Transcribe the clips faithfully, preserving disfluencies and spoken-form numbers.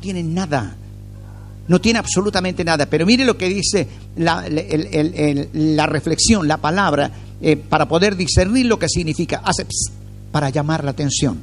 tiene nada. No tiene absolutamente nada. Pero mire lo que dice la, el, el, el, la reflexión, la palabra, eh, para poder discernir lo que significa. Hace pss, para llamar la atención.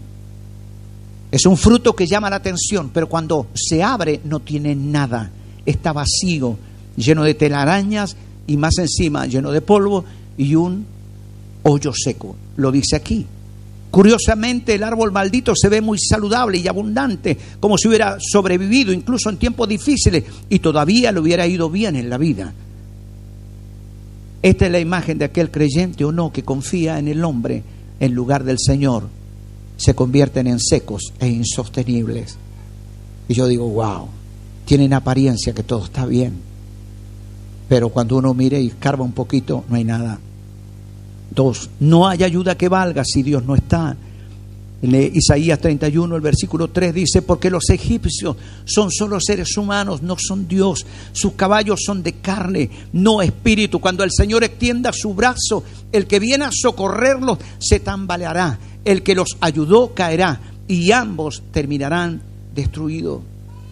Es un fruto que llama la atención, pero cuando se abre no tiene nada. Está vacío, lleno de telarañas y más encima lleno de polvo y un hoyo seco. Lo dice aquí. Curiosamente, el árbol maldito se ve muy saludable y abundante, como si hubiera sobrevivido incluso en tiempos difíciles y todavía le hubiera ido bien en la vida. Esta es la imagen de aquel creyente o no que confía en el hombre en lugar del Señor. Se convierten en secos e insostenibles. Y yo digo, wow, tienen apariencia que todo está bien, pero cuando uno mire y escarba un poquito, no hay nada. Dos, no hay ayuda que valga si Dios no está. En Isaías treinta y uno, el versículo tres dice, porque los egipcios son solo seres humanos, no son Dios. Sus caballos son de carne, no espíritu. Cuando el Señor extienda su brazo, el que viene a socorrerlos se tambaleará. El que los ayudó caerá y ambos terminarán destruidos.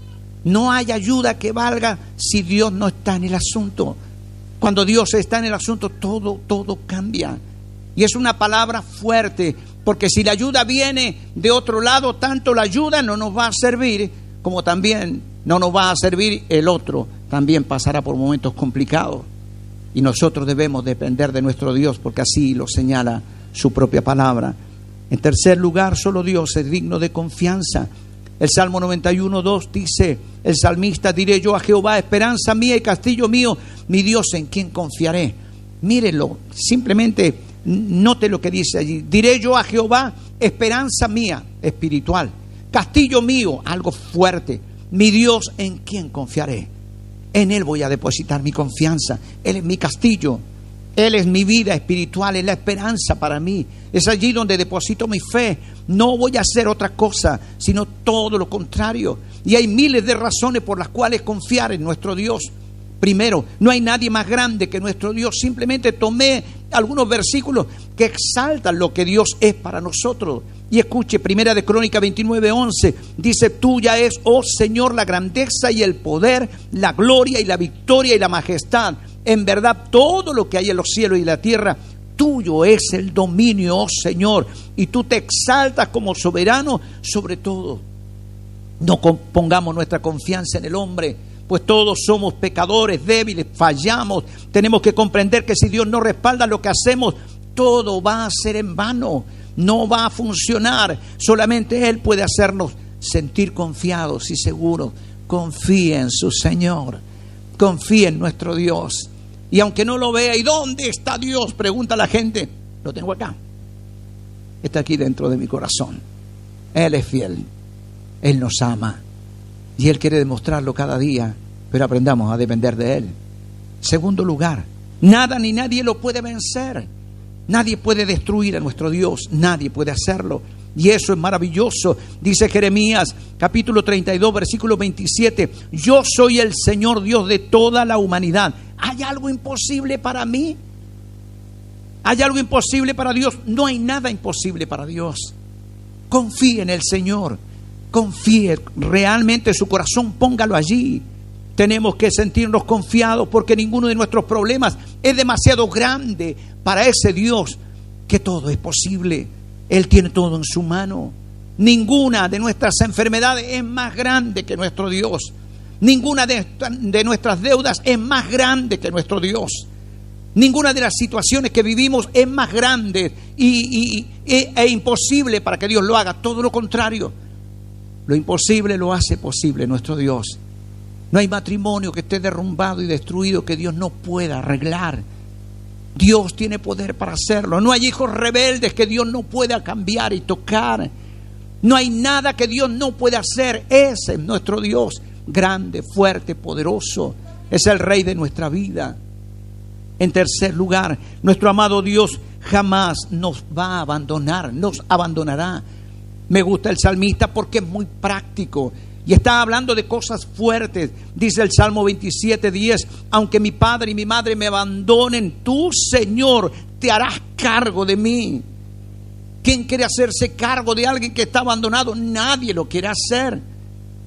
No hay ayuda que valga si Dios no está en el asunto. Cuando Dios está en el asunto, todo, todo cambia. Y es una palabra fuerte, porque si la ayuda viene de otro lado, tanto la ayuda no nos va a servir, como también no nos va a servir el otro. También pasará por momentos complicados. Y nosotros debemos depender de nuestro Dios, porque así lo señala su propia palabra. En tercer lugar, solo Dios es digno de confianza. El Salmo noventa y uno, dos dice el salmista, diré yo a Jehová, esperanza mía y castillo mío, mi Dios en quien confiaré. Mírelo, simplemente note lo que dice allí. Diré yo a Jehová, esperanza mía, espiritual, castillo mío, algo fuerte, mi Dios en quien confiaré. En Él voy a depositar mi confianza. Él es mi castillo, Él es mi vida espiritual, es la esperanza para mí. Es allí donde deposito mi fe. No voy a hacer otra cosa, sino todo lo contrario. Y hay miles de razones por las cuales confiar en nuestro Dios. Primero, no hay nadie más grande que nuestro Dios. Simplemente tomé algunos versículos que exaltan lo que Dios es para nosotros. Y escuche, Primera de Crónica veintinueve, once, dice, tuya es, oh Señor, la grandeza y el poder, la gloria y la victoria y la majestad. En verdad, todo lo que hay en los cielos y la tierra, tuyo es el dominio, oh Señor, y tú te exaltas como soberano sobre todo. No pongamos nuestra confianza en el hombre, pues todos somos pecadores, débiles, fallamos. Tenemos que comprender que si Dios no respalda lo que hacemos, todo va a ser en vano, no va a funcionar. Solamente Él puede hacernos sentir confiados y seguros. Confía en su Señor, confía en nuestro Dios. Y aunque no lo vea, ¿y dónde está Dios?, pregunta la gente. Lo tengo acá. Está aquí dentro de mi corazón. Él es fiel. Él nos ama. Y Él quiere demostrarlo cada día. Pero aprendamos a depender de Él. Segundo lugar, nada ni nadie lo puede vencer. Nadie puede destruir a nuestro Dios. Nadie puede hacerlo. Y eso es maravilloso. Dice Jeremías, capítulo treinta y dos, versículo veintisiete. Yo soy el Señor Dios de toda la humanidad. ¿Hay algo imposible para mí? ¿Hay algo imposible para Dios? No hay nada imposible para Dios. Confíe en el Señor. Confíe realmente su corazón, póngalo allí. Tenemos que sentirnos confiados porque ninguno de nuestros problemas es demasiado grande para ese Dios que todo es posible. Él tiene todo en su mano. Ninguna de nuestras enfermedades es más grande que nuestro Dios. Ninguna de, de nuestras deudas es más grande que nuestro Dios. Ninguna de las situaciones que vivimos es más grande y, y, e, e imposible para que Dios lo haga. Todo lo contrario. Lo imposible lo hace posible nuestro Dios. No hay matrimonio que esté derrumbado y destruido que Dios no pueda arreglar. Dios tiene poder para hacerlo. No hay hijos rebeldes que Dios no pueda cambiar y tocar. No hay nada que Dios no pueda hacer. Ese es nuestro Dios, grande, fuerte, poderoso. Es el Rey de nuestra vida. En tercer lugar, nuestro amado Dios jamás nos va a abandonar, nos abandonará. Me gusta el salmista porque es muy práctico y está hablando de cosas fuertes. Dice el Salmo veintisiete, diez, aunque mi padre y mi madre me abandonen, tú, Señor, te harás cargo de mí. ¿Quién quiere hacerse cargo de alguien que está abandonado? Nadie lo quiere hacer.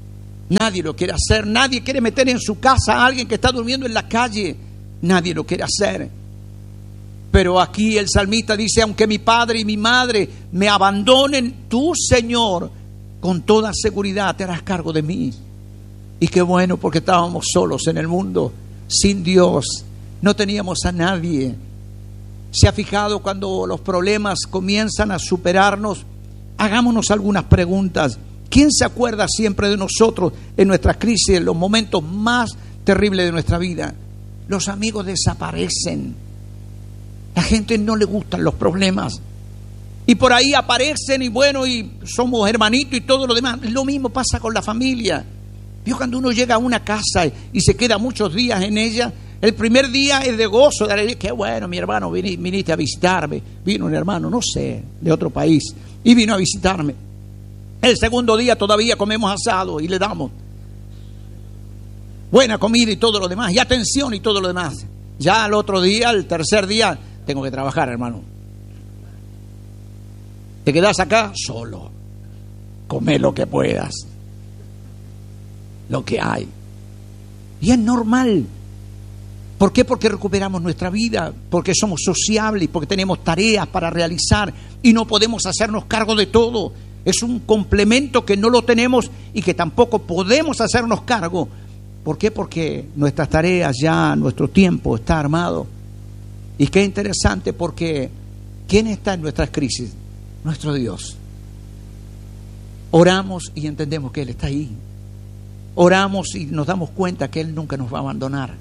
Nadie lo quiere hacer. Nadie quiere meter en su casa a alguien que está durmiendo en la calle. Nadie lo quiere hacer. Pero aquí el salmista dice: aunque mi padre y mi madre me abandonen, tú, Señor, con toda seguridad te harás cargo de mí. Y qué bueno, porque estábamos solos en el mundo, sin Dios. No teníamos a nadie. ¿Se ha fijado cuando los problemas comienzan a superarnos? Hagámonos algunas preguntas. ¿Quién se acuerda siempre de nosotros en nuestras crisis, en los momentos más terribles de nuestra vida? Los amigos desaparecen. La gente no le gustan los problemas. Y por ahí aparecen y bueno, y somos hermanitos y todo lo demás. Lo mismo pasa con la familia. ¿Vio cuando uno llega a una casa y se queda muchos días en ella? El primer día es de gozo, de alegría. Qué bueno, mi hermano, viniste a visitarme. Vino un hermano, no sé, de otro país, y vino a visitarme. El segundo día todavía comemos asado y le damos buena comida y todo lo demás, y atención y todo lo demás. Ya al otro día, el tercer día, tengo que trabajar, hermano. Te quedas acá solo. Come lo que puedas, lo que hay. Y es normal. ¿Por qué? Porque recuperamos nuestra vida, porque somos sociables, porque tenemos tareas para realizar y no podemos hacernos cargo de todo. Es un complemento que no lo tenemos y que tampoco podemos hacernos cargo. ¿Por qué? Porque nuestras tareas ya, nuestro tiempo está armado. Y qué interesante, porque ¿quién está en nuestras crisis? Nuestro Dios. Oramos y entendemos que Él está ahí. Oramos y nos damos cuenta que Él nunca nos va a abandonar.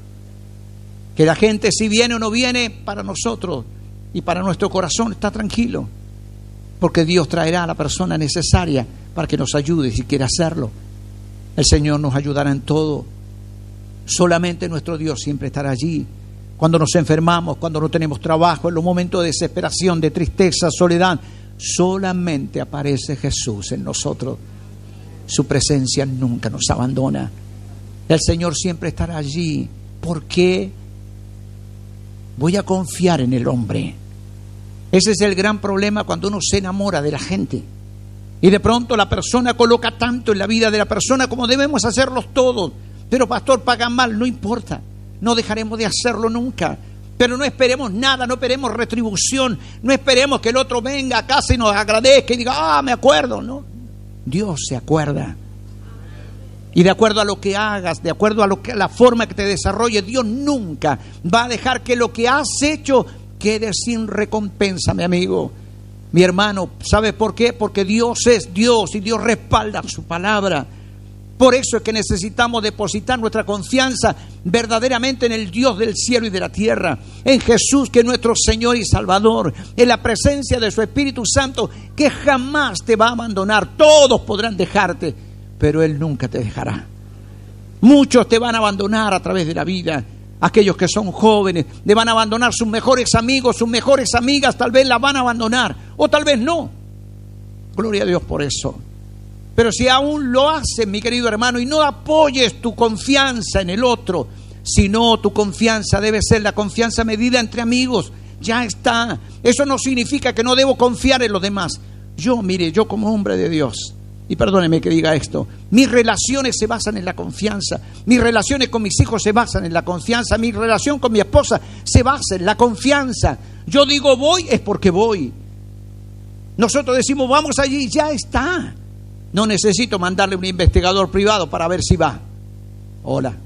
Que la gente, si viene o no viene, para nosotros y para nuestro corazón está tranquilo. Porque Dios traerá a la persona necesaria para que nos ayude si quiere hacerlo. El Señor nos ayudará en todo. Solamente nuestro Dios siempre estará allí. Cuando nos enfermamos, cuando no tenemos trabajo, en los momentos de desesperación, de tristeza, soledad, solamente aparece Jesús en nosotros. Su presencia nunca nos abandona. El Señor siempre estará allí. ¿Por qué voy a confiar en el hombre? Ese es el gran problema cuando uno se enamora de la gente. Y de pronto la persona coloca tanto en la vida de la persona como debemos hacerlos todos. Pero pastor, pagan mal, no importa. No dejaremos de hacerlo nunca. Pero no esperemos nada, no esperemos retribución. No esperemos que el otro venga a casa y nos agradezca y diga: ah, me acuerdo. No, Dios se acuerda. Y de acuerdo a lo que hagas, de acuerdo a, lo que, a la forma que te desarrolles, Dios nunca va a dejar que lo que has hecho quede sin recompensa, mi amigo, mi hermano. ¿Sabes por qué? Porque Dios es Dios y Dios respalda su palabra. Por eso es que necesitamos depositar nuestra confianza verdaderamente en el Dios del cielo y de la tierra, en Jesús, que es nuestro Señor y Salvador, en la presencia de su Espíritu Santo, que jamás te va a abandonar. Todos podrán dejarte, pero Él nunca te dejará. Muchos te van a abandonar a través de la vida. Aquellos que son jóvenes le van a abandonar sus mejores amigos, sus mejores amigas, tal vez la van a abandonar o tal vez no. Gloria a Dios por eso. Pero si aún lo haces, mi querido hermano, y no apoyes tu confianza en el otro, sino tu confianza debe ser la confianza medida entre amigos. Ya está. Eso no significa que no debo confiar en los demás. Yo, mire, yo como hombre de Dios, y perdóneme que diga esto, mis relaciones se basan en la confianza. Mis relaciones con mis hijos se basan en la confianza. Mi relación con mi esposa se basa en la confianza. Yo digo voy, es porque voy. Nosotros decimos vamos allí, ya está. No necesito mandarle un investigador privado para ver si va. Hola.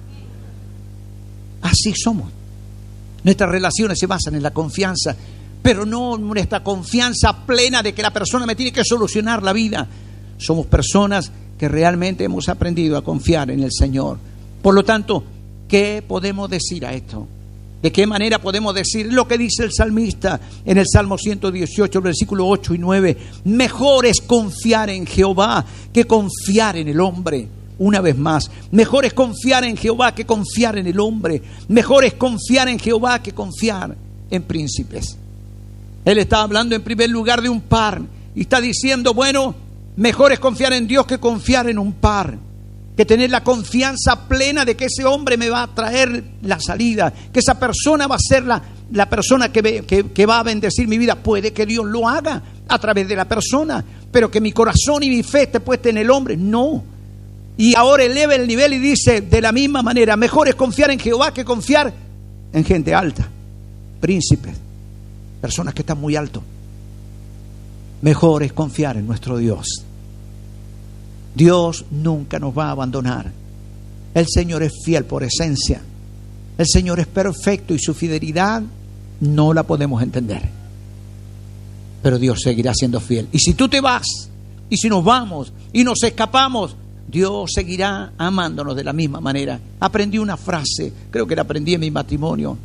Así somos. Nuestras relaciones se basan en la confianza, pero no nuestra confianza plena de que la persona me tiene que solucionar la vida. Somos personas que realmente hemos aprendido a confiar en el Señor. Por lo tanto, ¿qué podemos decir a esto? ¿De qué manera podemos decir lo que dice el salmista en el Salmo ciento dieciocho, versículos ocho y nueve? Mejor es confiar en Jehová que confiar en el hombre. Una vez más, mejor es confiar en Jehová que confiar en el hombre. Mejor es confiar en Jehová que confiar en príncipes. Él está hablando en primer lugar de un par y está diciendo, bueno, mejor es confiar en Dios que confiar en un par. Que tener la confianza plena de que ese hombre me va a traer la salida, que esa persona va a ser la, la persona que, que, que va a bendecir mi vida. Puede que Dios lo haga a través de la persona, pero que mi corazón y mi fe esté puesta en el hombre, no. Y ahora eleva el nivel y dice, de la misma manera, mejor es confiar en Jehová que confiar en gente alta, príncipes, personas que están muy alto. Mejor es confiar en nuestro Dios. Dios nunca nos va a abandonar. El Señor es fiel por esencia. El Señor es perfecto y su fidelidad no la podemos entender. Pero Dios seguirá siendo fiel. Y si tú te vas, y si nos vamos, y nos escapamos, Dios seguirá amándonos de la misma manera. Aprendí una frase, creo que la aprendí en mi matrimonio.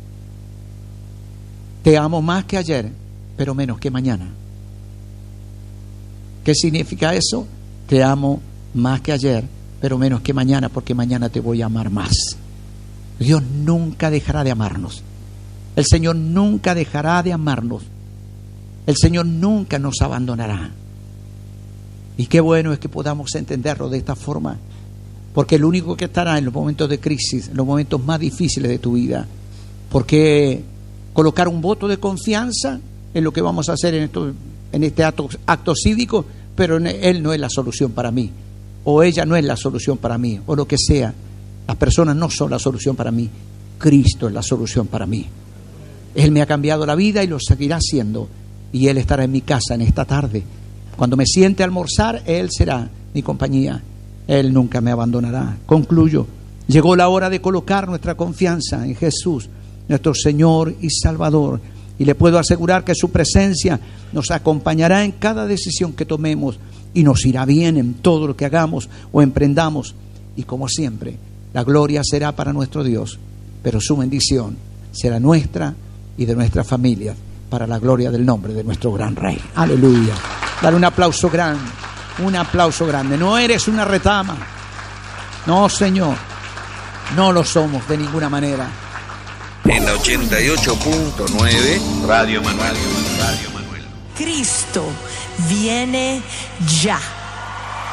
Te amo más que ayer, pero menos que mañana. ¿Qué significa eso? Te amo más que ayer, pero menos que mañana, porque mañana te voy a amar más. Dios nunca dejará de amarnos. El Señor nunca dejará de amarnos. El Señor nunca nos abandonará. Y qué bueno es que podamos entenderlo de esta forma, porque el único que estará en los momentos de crisis, en los momentos más difíciles de tu vida, porque colocar un voto de confianza en lo que vamos a hacer en, esto, en este acto, acto cívico, pero Él no es la solución para mí, o ella no es la solución para mí, o lo que sea. Las personas no son la solución para mí, Cristo es la solución para mí. Él me ha cambiado la vida y lo seguirá haciendo, y Él estará en mi casa en esta tarde. Cuando me siente a almorzar, Él será mi compañía. Él nunca me abandonará. Concluyo. Llegó la hora de colocar nuestra confianza en Jesús, nuestro Señor y Salvador. Y le puedo asegurar que su presencia nos acompañará en cada decisión que tomemos y nos irá bien en todo lo que hagamos o emprendamos. Y como siempre, la gloria será para nuestro Dios, pero su bendición será nuestra y de nuestra familia, para la gloria del nombre de nuestro gran Rey. Aleluya. Dale un aplauso grande, un aplauso grande. No eres una retama. No, Señor, no lo somos de ninguna manera. En la ochenta y ocho punto nueve, Radio Manuel, Radio Manuel. Cristo viene ya.